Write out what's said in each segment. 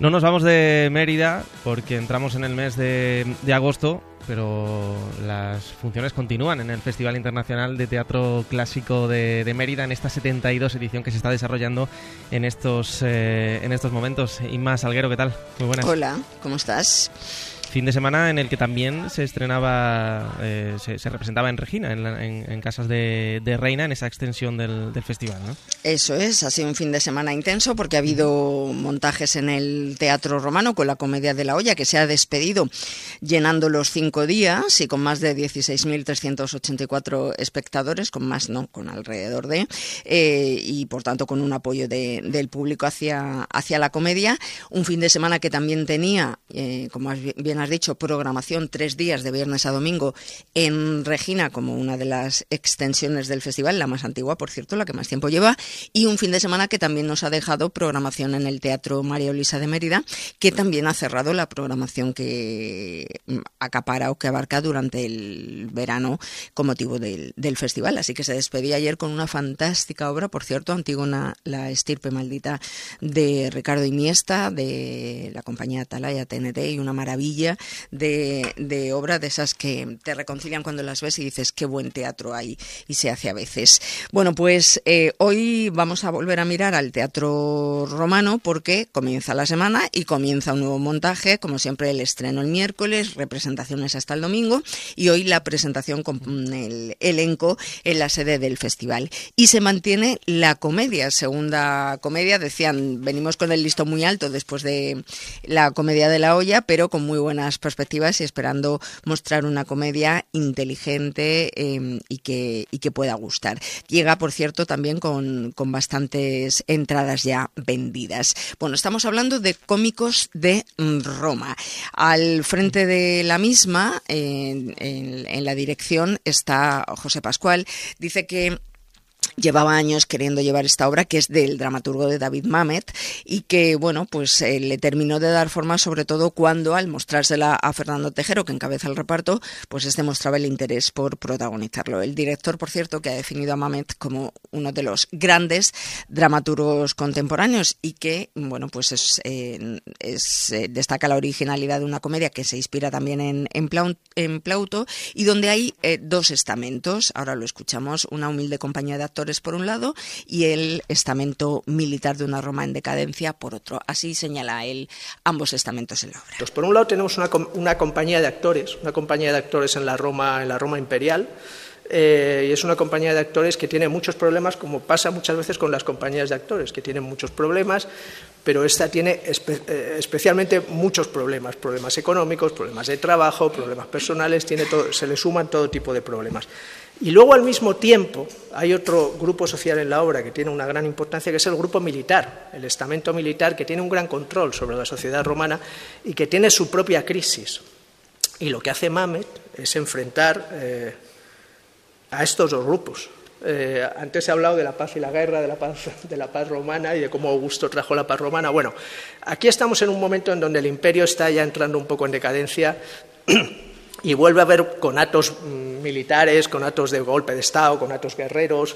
No nos vamos de Mérida porque entramos en el mes de agosto, pero las funciones continúan en el Festival Internacional de Teatro Clásico de Mérida, en esta 72 edición que se está desarrollando en estos momentos. Inma Salguero, ¿qué tal? Muy buenas. Hola, ¿cómo estás? Fin de semana en el que también se estrenaba, se representaba en Regina, en Casas de Reina, en esa extensión del festival, ¿no? Eso es, ha sido un fin de semana intenso porque ha habido montajes en el Teatro Romano con la Comedia de la Olla, que se ha despedido llenando los 5 días y con más de 16.384 espectadores, con alrededor de, y por tanto con un apoyo del público hacia la comedia. Un fin de semana que también tenía, como bien has dicho, programación 3 días de viernes a domingo en Regina, como una de las extensiones del festival, la más antigua, por cierto, la que más tiempo lleva, y un fin de semana que también nos ha dejado programación en el Teatro María Luisa de Mérida, que también ha cerrado la programación que acapara o que abarca durante el verano con motivo del festival. Así que se despedía ayer con una fantástica obra, por cierto, Antígona, la estirpe maldita, de Ricardo Iniesta, de la compañía Atalaya TNT, y una maravilla de obra de esas que te reconcilian cuando las ves y dices qué buen teatro hay y se hace a veces. Bueno, pues hoy vamos a volver a mirar al Teatro Romano porque comienza la semana y comienza un nuevo montaje, como siempre el estreno el miércoles, representaciones hasta el domingo y hoy la presentación con el elenco en la sede del festival. Y se mantiene la comedia, segunda comedia, decían, venimos con el listón muy alto después de la Comedia de la Olla, pero con muy buenas perspectivas y esperando mostrar una comedia inteligente y que pueda gustar. Llega, por cierto, también con bastantes entradas ya vendidas. Bueno, estamos hablando de Cómicos de Roma. Al frente de la misma, en la dirección, está José Pascual. Dice que llevaba años queriendo llevar esta obra, que es del dramaturgo de David Mamet, y que, bueno, pues le terminó de dar forma, sobre todo cuando, al mostrársela a Fernando Tejero, que encabeza el reparto, pues este mostraba el interés por protagonizarlo. El director, por cierto, que ha definido a Mamet como uno de los grandes dramaturgos contemporáneos y que, bueno, pues destaca la originalidad de una comedia que se inspira también en Plauto y donde hay 2 estamentos. Ahora lo escuchamos, una humilde compañía de actores por un lado y el estamento militar de una Roma en decadencia por otro. Así señala él ambos estamentos en la obra. Pues por un lado tenemos una compañía de actores, en la Roma imperial, y es una compañía de actores que tiene muchos problemas, como pasa muchas veces con las compañías de actores, que tienen muchos problemas, pero esta tiene especialmente muchos problemas económicos, problemas de trabajo, problemas personales, se le suman todo tipo de problemas. Y luego, al mismo tiempo, hay otro grupo social en la obra que tiene una gran importancia, que es el grupo militar, el estamento militar, que tiene un gran control sobre la sociedad romana y que tiene su propia crisis. Y lo que hace Mamet es enfrentar a estos 2 grupos. Antes he hablado de la paz y la guerra, de la paz romana y de cómo Augusto trajo la paz romana. Bueno, aquí estamos en un momento en donde el imperio está ya entrando un poco en decadencia y vuelve a haber conatos militares, conatos de golpe de Estado, conatos guerreros.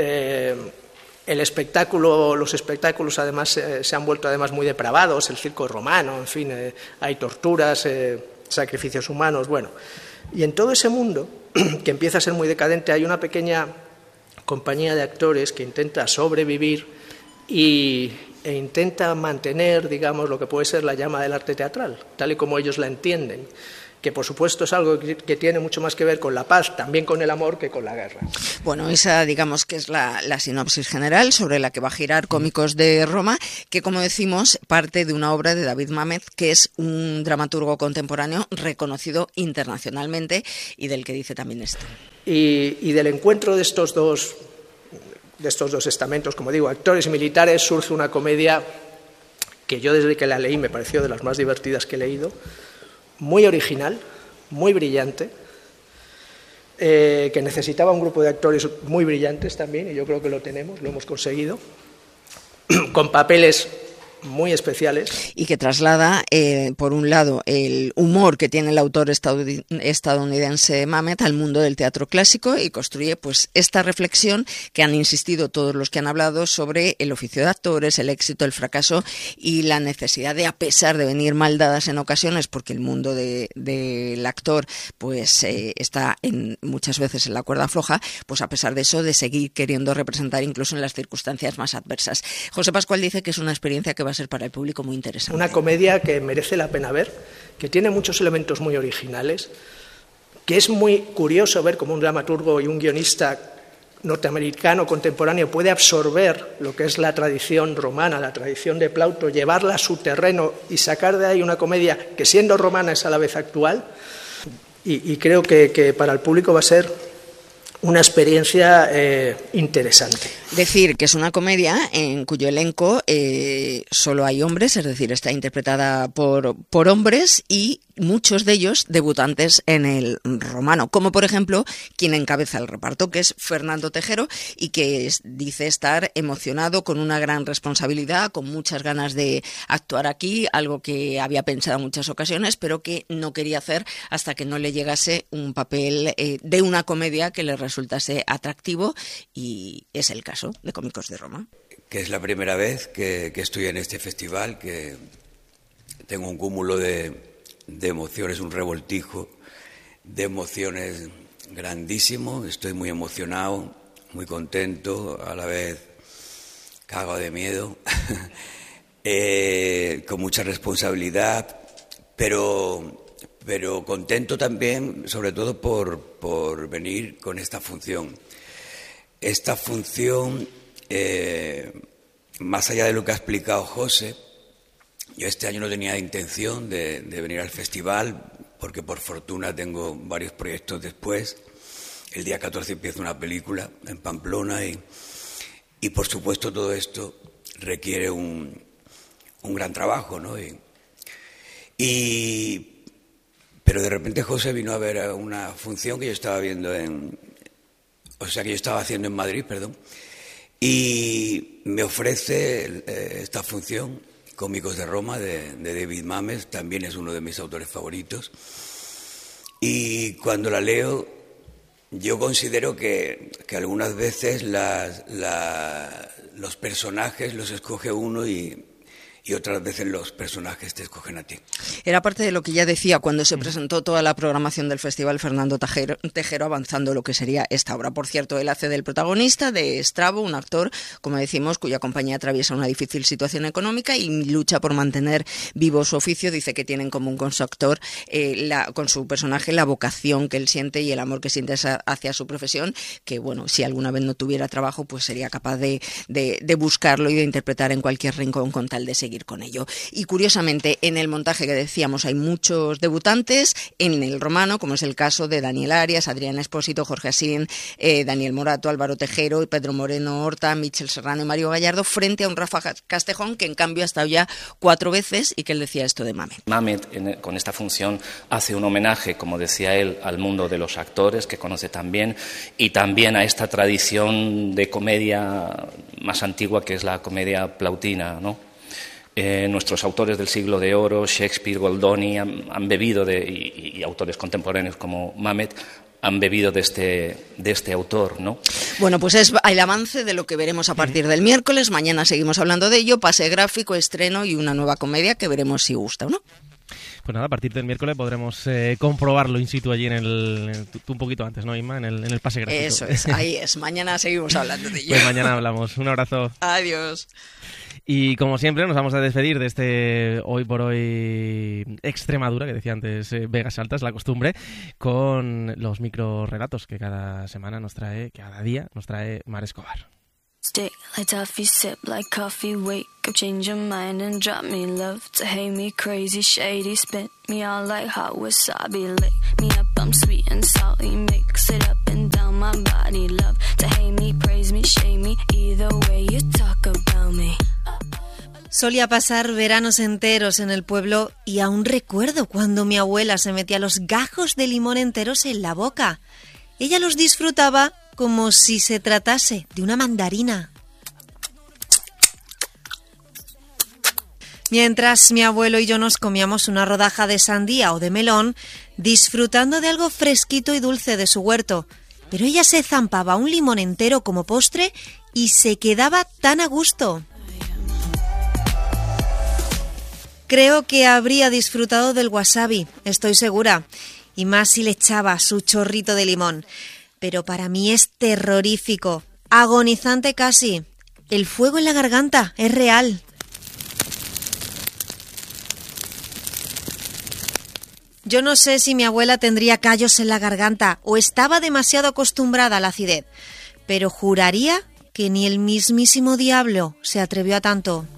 Los espectáculos además se han vuelto además muy depravados, el circo romano, en fin, hay torturas, sacrificios humanos, bueno. Y en todo ese mundo, que empieza a ser muy decadente, hay una pequeña compañía de actores que intenta sobrevivir e intenta mantener, digamos, lo que puede ser la llama del arte teatral, tal y como ellos la entienden, que por supuesto es algo que tiene mucho más que ver con la paz, también con el amor, que con la guerra. Bueno, esa digamos que es la sinopsis general sobre la que va a girar Cómicos de Roma, que como decimos parte de una obra de David Mamet, que es un dramaturgo contemporáneo reconocido internacionalmente y del que dice también esto. Y del encuentro de estos dos estamentos, como digo, actores y militares, surge una comedia que yo desde que la leí me pareció de las más divertidas que he leído, muy original, muy brillante, que necesitaba un grupo de actores muy brillantes también, y yo creo que lo hemos conseguido, con papeles muy especiales. Y que traslada, por un lado, el humor que tiene el autor estadounidense Mamet al mundo del teatro clásico y construye pues esta reflexión que han insistido todos los que han hablado sobre el oficio de actores, el éxito, el fracaso y la necesidad de, a pesar de venir mal dadas en ocasiones, porque el mundo del actor pues está muchas veces en la cuerda floja, pues a pesar de eso, de seguir queriendo representar incluso en las circunstancias más adversas. José Pascual dice que es una experiencia que va a ser para el público muy interesante. Una comedia que merece la pena ver, que tiene muchos elementos muy originales, que es muy curioso ver cómo un dramaturgo y un guionista norteamericano contemporáneo puede absorber lo que es la tradición romana, la tradición de Plauto, llevarla a su terreno y sacar de ahí una comedia que, siendo romana, es a la vez actual. Y creo que para el público va a ser una experiencia interesante. Decir que es una comedia en cuyo elenco solo hay hombres, es decir, está interpretada por hombres y muchos de ellos debutantes en el romano, como por ejemplo quien encabeza el reparto, que es Fernando Tejero, y que dice estar emocionado, con una gran responsabilidad, con muchas ganas de actuar aquí, algo que había pensado en muchas ocasiones, pero que no quería hacer hasta que no le llegase un papel de una comedia que le resultase atractivo, y es el caso de Cómicos de Roma. Que es la primera vez que estoy en este festival, que tengo un cúmulo de emociones, un revoltijo de emociones grandísimo. Estoy muy emocionado, muy contento, a la vez cagado de miedo, con mucha responsabilidad, pero contento también, sobre todo por venir con esta función. Esta función, más allá de lo que ha explicado José, yo este año no tenía intención de venir al festival, porque por fortuna tengo varios proyectos después. El día 14 empieza una película en Pamplona y por supuesto todo esto requiere un gran trabajo, ¿no? Pero de repente José vino a ver una función que yo estaba viendo que yo estaba haciendo en Madrid, y me ofrece esta función, Cómicos de Roma, de David Mamet. También es uno de mis autores favoritos. Y cuando la leo, yo considero que algunas veces los personajes los escoge uno y otras veces los personajes te escogen a ti. Era parte de lo que ya decía cuando se presentó toda la programación del festival Fernando Tejero, avanzando lo que sería esta obra. Por cierto, él hace del protagonista, de Estrabo, un actor, como decimos, cuya compañía atraviesa una difícil situación económica y lucha por mantener vivo su oficio. Dice que tiene en común con su actor, con su personaje, la vocación que él siente y el amor que siente hacia su profesión, que bueno, si alguna vez no tuviera trabajo, pues sería capaz de buscarlo y de interpretar en cualquier rincón con tal de seguir con ello. Y curiosamente, en el montaje que decíamos hay muchos debutantes en el romano, como es el caso de Daniel Arias, Adrián Espósito, Jorge Asín, Daniel Morato, Álvaro Tejero, Pedro Moreno Horta, Michel Serrano y Mario Gallardo, frente a un Rafa Castejón que en cambio ha estado ya 4 veces y que él decía esto de Mamet. Mamet con esta función hace un homenaje, como decía él, al mundo de los actores, que conoce también, y también a esta tradición de comedia más antigua que es la comedia plautina, ¿no? Nuestros autores del siglo de oro, Shakespeare, Goldoni, han bebido y autores contemporáneos como Mamet han bebido de este autor, ¿no? Bueno, pues es el avance de lo que veremos a partir del miércoles. Mañana seguimos hablando de ello, pase gráfico, estreno y una nueva comedia que veremos si gusta o no. Pues nada, a partir del miércoles podremos comprobarlo in situ allí tú un poquito antes, ¿no, Inma? En el pase gráfico. Eso es, ahí es. Mañana seguimos hablando de ello. Pues mañana hablamos. Un abrazo. Adiós. Y como siempre nos vamos a despedir de este Hoy por Hoy Extremadura, que decía antes Vegas Altas, la costumbre, con los microrelatos que cada día nos trae Mar Escobar. Stick like toffee, sip like coffee, wake up, change your mind and drop me love. To hate me crazy, shady, spit me all like hot wasabi. Lick me up, I'm sweet and salty, mix it up and down my body. Love to hate me, praise me, shame me, either way you talk about me. Solía pasar veranos enteros en el pueblo y aún recuerdo cuando mi abuela se metía los gajos de limón enteros en la boca. Ella los disfrutaba como si se tratase de una mandarina. Mientras mi abuelo y yo nos comíamos una rodaja de sandía o de melón, disfrutando de algo fresquito y dulce de su huerto. Pero ella se zampaba un limón entero como postre y se quedaba tan a gusto. Creo que habría disfrutado del wasabi, estoy segura, y más si le echaba su chorrito de limón. Pero para mí es terrorífico, agonizante casi. El fuego en la garganta es real. Yo no sé si mi abuela tendría callos en la garganta o estaba demasiado acostumbrada a la acidez, pero juraría que ni el mismísimo diablo se atrevió a tanto.